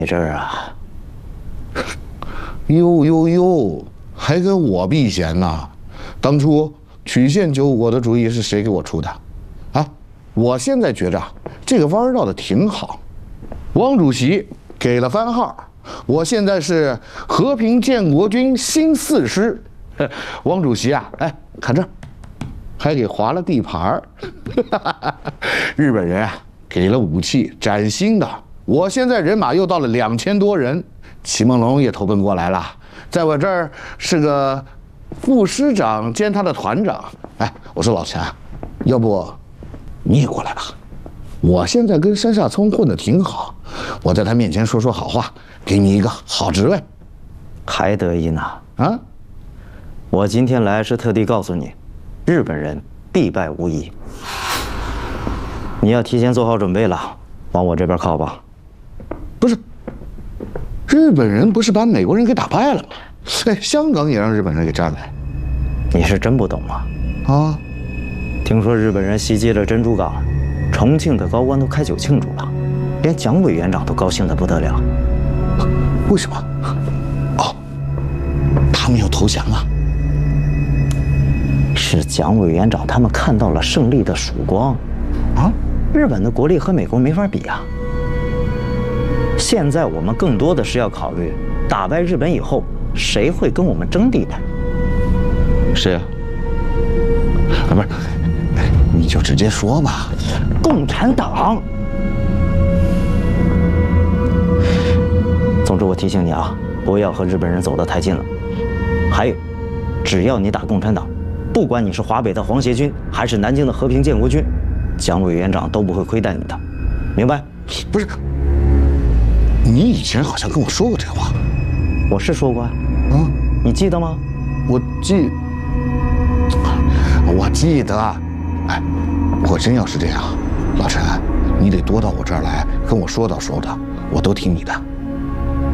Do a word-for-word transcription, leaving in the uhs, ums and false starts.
你这儿啊， 呦呦呦，还跟我避嫌呢？当初曲线救我的主意是谁给我出的？啊，我现在觉着这个弯绕的挺好。汪主席给了番号，我现在是和平建国军新四师。汪主席啊，哎，看这儿，还给划了地盘儿。日本人啊，给了武器，崭新的。我现在人马又到了两千多人，齐梦龙也投奔过来了，在我这儿是个副师长兼他的团长。哎，我说老陈啊，要不你也过来吧？我现在跟山下聪混得挺好，我在他面前说说好话，给你一个好职位。 还得意呢？ 啊？ 我今天来是特地告诉你，日本人必败无疑。你要提前做好准备了，往我这边靠吧。 不是，日本人不是把美国人给打败了吗？哎，香港也让日本人给占了。 你是真不懂吗？ 啊， 听说日本人袭击了珍珠港，重庆的高官都开酒庆祝了，连蒋委员长都高兴得不得了。 为什么？哦，他们要投降了。 是蒋委员长他们看到了胜利的曙光。 啊， 日本的国力和美国没法比啊。现在我们更多的是要考虑，打败日本以后，谁会跟我们争地盘？ 谁啊？啊，不是，你就直接说吧。 共产党。总之，我提醒你啊，不要和日本人走得太近了。还有，只要你打共产党，不管你是华北的皇协军，还是南京的和平建国军，蒋委员长都不会亏待你的，明白？ 不是，你以前好像跟我说过这个话。 我是说过啊。 啊， 你记得吗？ 我记，我记得。哎，我真要是这样，老陈，你得多到我这儿来跟我说道说道，我都听你的。